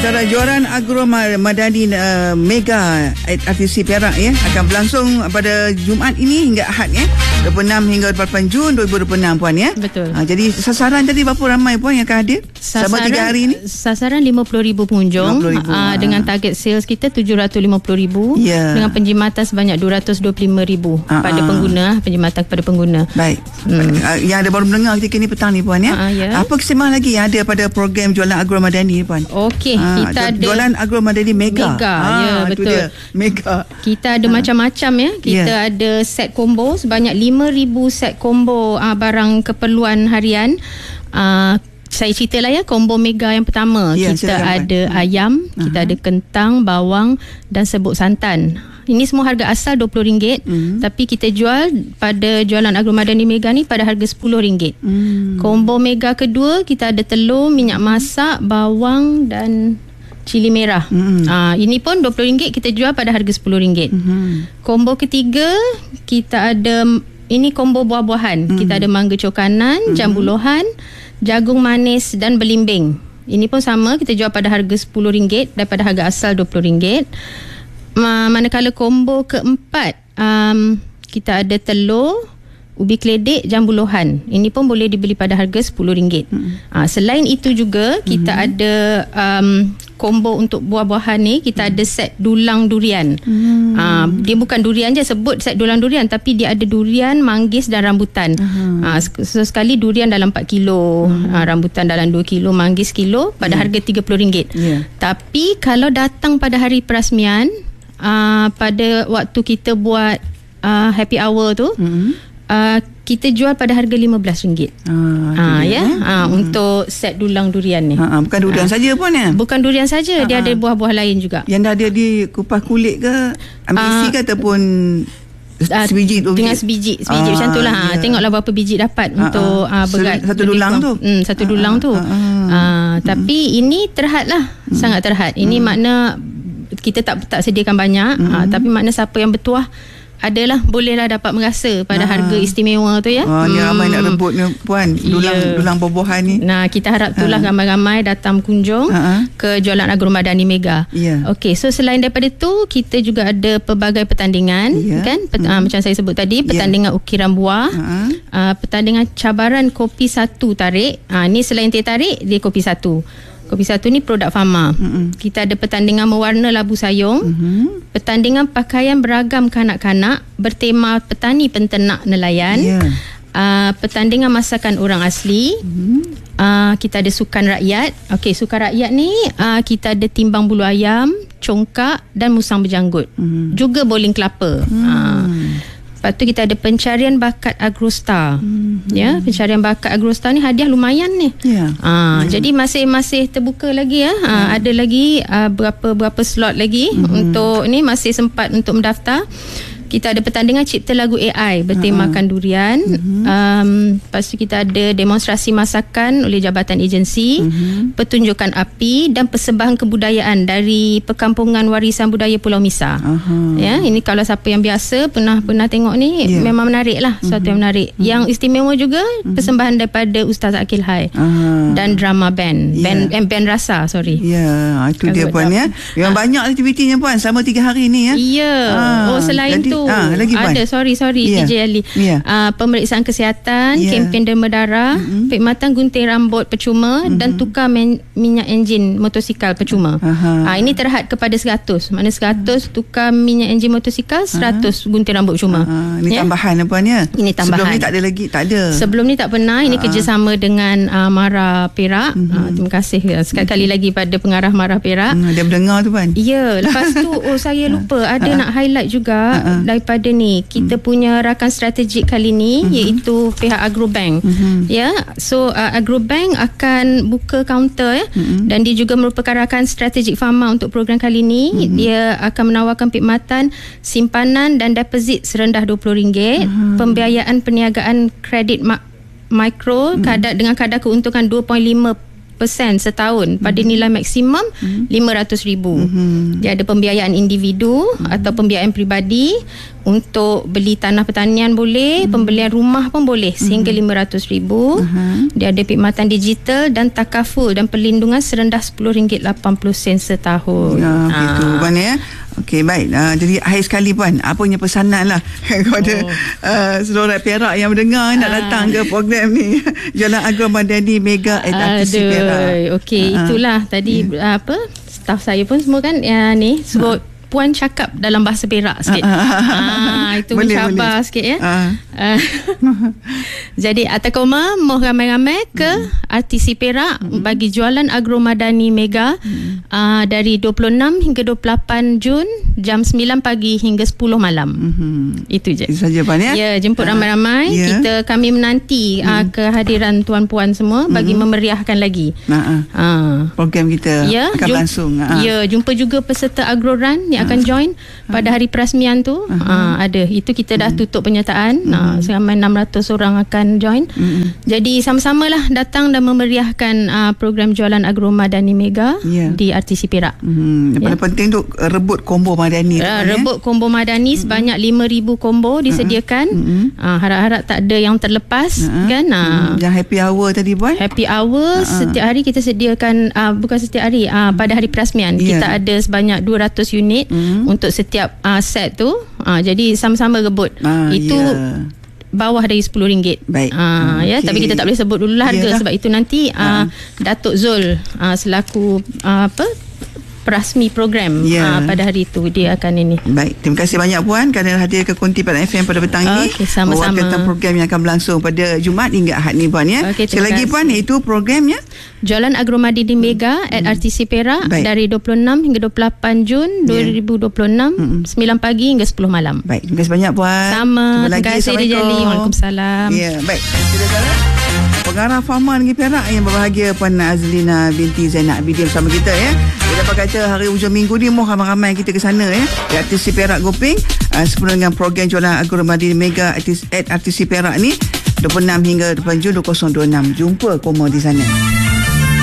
Acara Juaran Agro Madani Mega RTC Perak akan berlangsung pada Jumaat ini hingga Ahad 26 hingga 28 Jun 2026 puan Betul. Jadi sasaran tadi berapa ramai puan yang akan hadir selama 3 hari ini? Sasaran 50,000 pengunjung 50,000, dengan target sales kita 750,000 dengan penjimatan sebanyak 225,000 pada pengguna, penjimatan kepada pengguna. Baik. Yang ada baru mendengar ketika ni petang ni puan Apa kesemuan lagi yang ada pada program Jualan Agro Madani puan? Okey, kita ada Jualan Agro Madani Mega. Betul. Mega. Kita ada macam-macam Kita ada set combo sebanyak 5,000 set combo barang keperluan harian. Saya ceritalah combo mega yang pertama. Kita ada ayam, kita ada kentang, bawang dan serbuk santan. Ini semua harga asal RM20, tapi kita jual pada Jualan Agro Madani Mega ni pada harga RM10. Combo mega kedua, kita ada telur, minyak masak, bawang dan cili merah. Ini pun RM20, kita jual pada harga RM10. Combo ketiga, kita ada ini combo buah-buahan. Kita ada mangga cokanan, jambu lohan, jagung manis dan belimbing. Ini pun sama, kita jual pada harga RM10 daripada harga asal RM20. Manakala combo keempat, kita ada telur, ubi keledek, jambu lohan. Ini pun boleh dibeli pada harga RM10. Selain itu juga kita ada combo untuk buah-buahan ni, kita ada set dulang durian. Dia bukan durian je, sebut set dulang durian, tapi dia ada durian, manggis dan rambutan. Sekali durian dalam 4 kilo, rambutan dalam 2 kilo, manggis kilo pada harga RM30. Tapi kalau datang pada hari perasmian, pada waktu kita buat happy hour tu, kita jual pada harga RM15. Untuk set dulang durian ni. Bukan durian saja pun Bukan durian saja, dia ada buah-buah lain juga. Yang dah ada di kupas kulit ke, ambil isi ke ataupun sebiji tu? Dengan sebiji macam tu lah. Tengoklah berapa biji dapat untuk berat satu dulang tu. Satu dulang tu. Tapi ini terhad lah, sangat terhad. Ini makna kita tak sediakan banyak, tapi makna siapa yang bertuah adalah bolehlah dapat merasa pada harga istimewa tu Ni ramai nak rebut ni puan, dulang buah-buahan ni. Kita harap itulah ramai-ramai datang kunjung ke Jualan Agro Madani Mega. Okey, so selain daripada tu, kita juga ada pelbagai pertandingan kan. Macam saya sebut tadi, pertandingan ukiran buah, pertandingan cabaran kopi satu tarik. Ni selain teh tarik, dia kopi satu. Kopi satu ni produk Fama. Kita ada pertandingan mewarna labu sayung, pertandingan pakaian beragam kanak-kanak bertema petani penternak nelayan, pertandingan masakan orang asli, kita ada sukan rakyat. Okey, sukan rakyat ni kita ada timbang bulu ayam, congkak dan musang berjanggut. Juga bowling kelapa. Lepas tu kita ada pencarian bakat Agrostar. Pencarian bakat Agrostar ni hadiah lumayan ni. Jadi masih terbuka lagi ada lagi berapa slot lagi untuk ni, masih sempat untuk mendaftar. Kita ada pertandingan cipta lagu AI bertemakan durian. Lepas tu kita ada demonstrasi masakan oleh Jabatan Agensi, pertunjukan api dan persembahan kebudayaan dari Perkampungan Warisan Budaya Pulau Misar. Ini kalau siapa yang biasa pernah tengok ni, memang menarik lah, suatu yang menarik. Yang istimewa juga persembahan daripada Ustaz Akil Hai dan drama band rasa, sorry. Itu dia puan Memang banyak aktivitinya puan selama 3 hari ni selain tu lagi ada DJ Ali, pemeriksaan kesihatan, kempen derma darah, perkhidmatan gunting rambut percuma dan tukar minyak enjin motosikal percuma. Ini terhad kepada 100. Mana 100 tukar minyak enjin motosikal, 100 gunting rambut percuma. Ini tambahan apa ni? Ini tambahan. Sebelum ni tak ada lagi, tak ada. Sebelum ni tak pernah. Ini kerjasama dengan Mara Perak. Terima kasih sekali lagi pada pengarah Mara Perak. Dia mendengar tu puan. Lepas tu saya lupa ada nak highlight juga daripada ni, kita punya rakan strategik kali ni iaitu pihak Agrobank. So Agrobank akan buka kaunter dan dia juga merupakan rakan strategik Fama untuk program kali ni. Dia akan menawarkan perkhidmatan simpanan dan deposit serendah RM20, pembiayaan perniagaan kredit mikro dengan kadar keuntungan 2.5% setahun pada nilai maksimum RM500,000. Dia ada pembiayaan individu atau pembiayaan peribadi, untuk beli tanah pertanian boleh, pembelian rumah pun boleh sehingga RM500,000. Dia ada perkhidmatan digital dan takaful dan perlindungan serendah RM10.80 setahun. Gitu Puan ya. Okey, baik. Jadi akhir sekali Puan, apa punya pesanan lah kepada seluruh Perak yang mendengar nak datang ke program ni, Jualan Agro Madani Mega at RTC Perak. Okey, itulah tadi staff saya pun semua kan ni sebut Puan cakap dalam bahasa Perak sikit. Itu mencabar sikit ya. Jadi Atakoma moh ramai-ramai ke RTC Perak bagi jualan Agro Madani Mega dari 26 hingga 28 Jun jam 9 pagi hingga 10 malam. Itu je. Itu saja Puan ya. Ya, jemput ramai-ramai. Kami menanti kehadiran tuan-puan semua bagi memeriahkan lagi program kita akan berlangsung. Ya, jumpa juga peserta Agro Run yang akan join pada hari perasmian tu. Ada. Itu kita dah tutup penyertaan. Seramai 600 orang akan join. Jadi sama-samalah datang dan memeriahkan program jualan Agro Madani Mega di RTC Perak. Yang paling penting tu rebut combo Madani. Rebut combo Madani sebanyak 5,000 combo disediakan. Harap-harap tak ada yang terlepas kan. Yang happy hour tadi Puan. Happy hour setiap hari kita sediakan, bukan setiap hari, pada hari perasmian kita ada sebanyak 200 unit untuk setiap set tu. Jadi sama-sama rebut. Itu bawah dari RM10. Baik. Tapi kita tak boleh sebut dulu harga sebab itu nanti Datuk Zul selaku perasmi program pada hari itu dia akan ini. Baik, terima kasih banyak Puan kerana hadir ke Konti Padang FM pada petang ini. Sama-sama. Tentang program yang akan berlangsung pada Jumaat hingga Ahad ni Puan ya. Sekali lagi Puan, iaitu programnya Jualan Agro Madani Mega at RTC Perak dari 26 hingga 28 Jun 2026 9 pagi hingga 10 malam. Baik, terima kasih banyak Puan. Sama. Terima kasih Rijali. Waalaikumsalam. Ya, baik. Pengarah Farma Negeri Perak yang berbahagia Puan Azlina binti Zainal Abidin bersama kita ya. Dia dapat kata hari hujung minggu ni mohon ramai-ramai kita ke sana ya. Di RTC Perak Gopeng sempena dengan program jualan Agro Madani Mega at RTC Perak ni 26 hingga 8 Jun 2026. Jumpa Komo di sana.